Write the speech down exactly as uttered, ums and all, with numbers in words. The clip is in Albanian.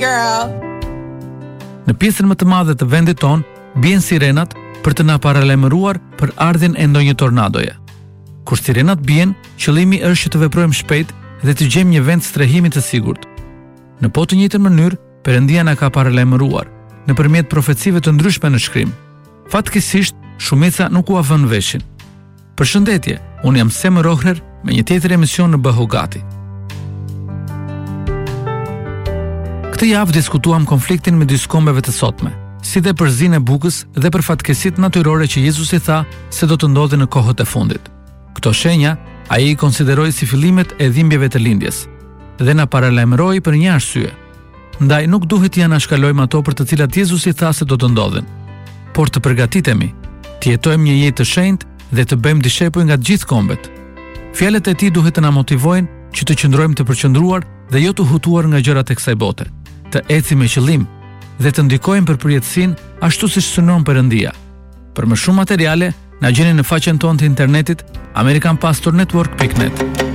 Girl. Në pjesën më të madhe të vendit ton, bien sirenat për të na paralajmëruar për ardhjen e ndonjë tornadoje. Kur sirenat bien, qëllimi është që të veprojmë shpejt dhe të gjejmë një vend strehimi të sigurt. Në po të njëjtën mënyrë, Perëndia na ka paralajmëruar nëpërmjet profecive të ndryshme në shkrim. Fatkeqësisht, shumica nuk u vënë veshin. Përshëndetje, unë jam Semër Ohrer me një tjetër emision në Bëhu Gati. Këtë javë diskutuam konfliktin midis kombeve të sotme, si dhe përzinë e bukës dhe për fatkeqësitë natyrore që Jezusi tha se do të ndodhin në kohët e fundit. Këto shenja ai i konsideroi si fillimet e dhimbjeve të lindjes dhe na paralajmëroi për një arsye. Ndaj nuk duhet t'ia anashkalojmë ato për të cilat Jezusi tha se do të ndodhin, por të përgatitemi, të jetojmë një jetë të shenjtë dhe të bëjmë dishepuj nga të gjithë kombet. Fjalët e tij duhet të na motivojnë që të qëndrojmë të përqendruar dhe jo të hutuar nga gjërat e kësaj bote, të ecim me qëllim dhe të ndikojmë për përjetësinë ashtu siç synon Perëndia. Për më shumë materiale, na gjeni në faqen tonë të internetit american pastor network dot net.